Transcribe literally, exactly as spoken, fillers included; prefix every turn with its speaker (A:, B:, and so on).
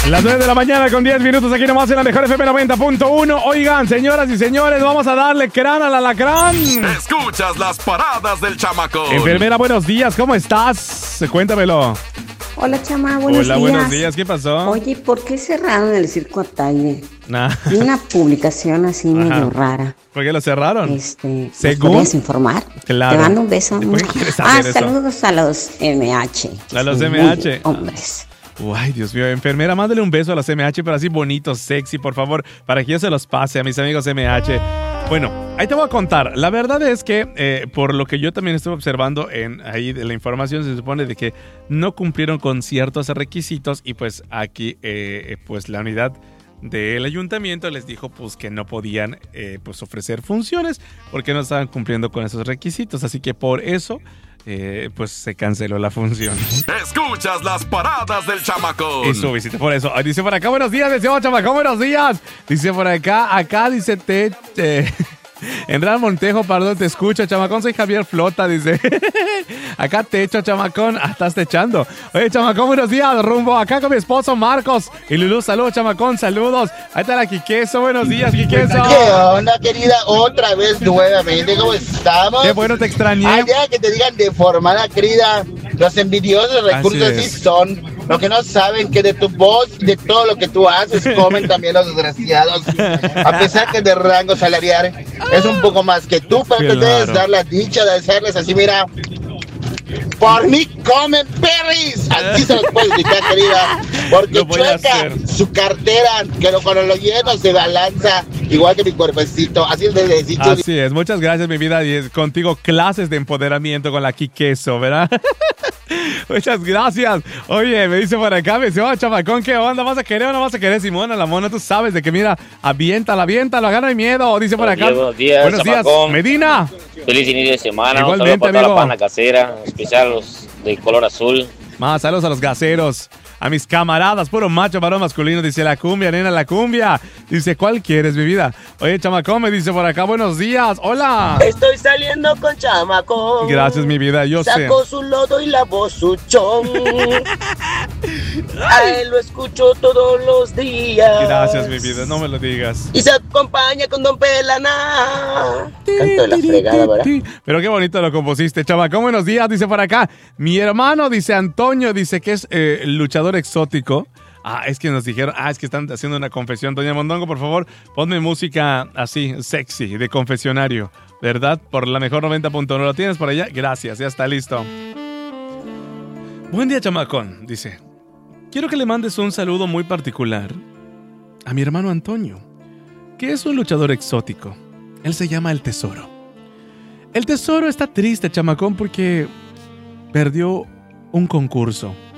A: Las nueve de la mañana con diez minutos aquí nomás en la mejor F M noventa punto uno. Oigan, señoras y señores, vamos a darle crán al alacrán.
B: Escuchas las paradas del chamacón.
A: Enfermera, buenos días, ¿cómo estás? Cuéntamelo.
C: Hola, Chama, buenos
A: Hola,
C: días.
A: buenos días, ¿qué pasó?
C: Oye, ¿por qué cerraron el circo Ataide?
A: Nah.
C: Vi una publicación así
A: Ajá.
C: medio rara.
A: ¿Por qué lo cerraron?
C: Este, ¿me
A: ¿Según?
C: podrías informar?
A: Claro.
C: Te mando un beso.
A: ¿Por qué quieres
C: Ah,
A: saber eso?
C: saludos a los M H.
A: A los
C: Son
A: M H.
C: muy hombres.
A: Ay, Dios mío, enfermera, mándale un beso a los M H, pero así bonito, sexy, por favor, para que yo se los pase a mis amigos M H. Bueno, ahí te voy a contar. La verdad es que, eh, por lo que yo también estuve observando en ahí de la información, se supone de que no cumplieron con ciertos requisitos y pues aquí, eh, pues la unidad del ayuntamiento les dijo pues que no podían eh, pues ofrecer funciones porque no estaban cumpliendo con esos requisitos. Así que por eso... Eh, pues se canceló la función.
B: Escuchas las paradas del chamacón.
A: Eso, visite por eso. Dice por acá, buenos días, dice, oh, chamacón, buenos días. Dice por acá, acá dice te... te Enral Montejo, perdón, te escucho, chamacón, soy Javier Flota, dice. Acá te echo, chamacón, ah, estás techando. Oye, chamacón, buenos días, rumbo acá con mi esposo Marcos y Lulú, saludos, chamacón, saludos. Ahí está la Quiqueso, buenos días, Quiqueso.
D: ¿Qué onda, querida? Otra vez nuevamente, ¿cómo estamos?
A: Qué bueno, te extrañé.
D: Ay, ya que te digan deformada, querida. Los envidiosos recursos
A: Así
D: así
A: es.
D: son. Lo que no saben que de tu voz y de todo lo que tú haces comen también los desgraciados. A pesar que de rango salarial es un poco más que tú, pero te
A: Claro.
D: debes dar la dicha de hacerles así, mira. Por mí comen perris. Así se los puedes gritar, querida. Porque
A: Lo voy a
D: chueca
A: hacer.
D: su cartera, que lo, cuando lo lleno se balanza, igual que mi cuerpecito. Así es de decir.
A: Así es, muchas gracias, mi vida. Y es contigo clases de empoderamiento con la Quiqueso, ¿verdad? Muchas gracias. Oye, me dice por acá, me dice, oh, chamacón, ¿qué onda? ¿Vas a querer o no vas a querer, Simona? La mona, tú sabes de que, mira, aviéntala, aviéntala, gana el miedo. Dice por acá.
E: Buenos días,
A: Buenos días,
E: chamacón.
A: Medina.
E: Feliz inicio de semana.
A: Igualmente,
E: un saludo para toda
A: amigo.
E: la pana casera, en especial los de color azul.
A: Más saludos a los gaseros, a mis camaradas, puro macho, varón masculino. Dice la cumbia, nena, la cumbia. Dice, ¿cuál quieres, mi vida? Oye, chamacón, me dice por acá, buenos días. Hola.
F: Estoy saliendo con chamacón.
A: Gracias, mi vida, yo sé.
F: Sacó su lodo y lavó su chón. A él lo escucho todos los días.
A: Gracias, mi vida, no me lo digas.
F: Y se acompaña con Don Pelana. Canto de la fregada, ¿verdad?
A: Pero qué bonito lo compusiste, chamacón. Buenos días, dice por acá. Mi hermano, dice Antonio, dice que es eh, luchador exótico. Ah, es que nos dijeron, ah, es que están haciendo una confesión. Doña Mondongo, por favor, ponme música así, sexy, de confesionario, ¿verdad? Por la mejor noventa punto uno. ¿Lo tienes por allá? Gracias, ya está listo. Buen día, chamacón, dice. Quiero que le mandes un saludo muy particular a mi hermano Antonio, que es un luchador exótico. Él se llama El Tesoro. El Tesoro está triste, chamacón, porque perdió un concurso.